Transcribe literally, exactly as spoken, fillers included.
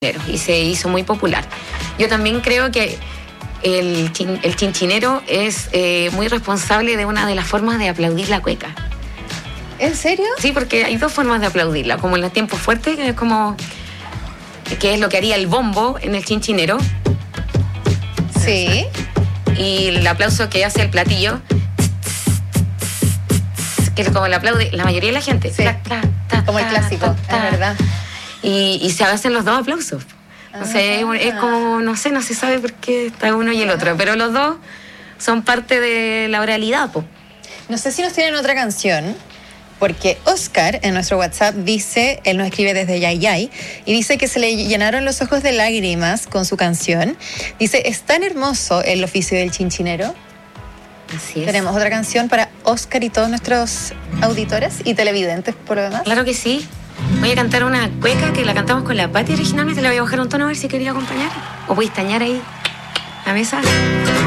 y se hizo muy popular. Yo también creo que el, chin, el chinchinero es eh, muy responsable de una de las formas de aplaudir la cueca. ¿En serio? Sí, porque hay dos formas de aplaudirla, como en los tiempos fuertes, que es como que es lo que haría el bombo en el chinchinero. Sí. Y el aplauso que hace el platillo, que es como el aplaude la mayoría de la gente. Sí. Ta, ta, ta, como el clásico, ta, ta, es verdad. Y, y se hacen los dos aplausos. O sea, es, es como, no sé, no se sabe por qué está uno y el otro, pero los dos son parte de la oralidad, po. No sé si nos tienen otra canción, porque Oscar en nuestro WhatsApp dice, él nos escribe desde Yay Yay, y dice que se le llenaron los ojos de lágrimas con su canción. Dice, es tan hermoso el oficio del chinchinero. Así es. Tenemos otra canción para Oscar y todos nuestros auditores y televidentes por lo demás. Claro que sí. Voy a cantar una cueca que la cantamos con la Pati originalmente. La voy a bajar un tono a ver si quería acompañar. O voy a estañar ahí la mesa.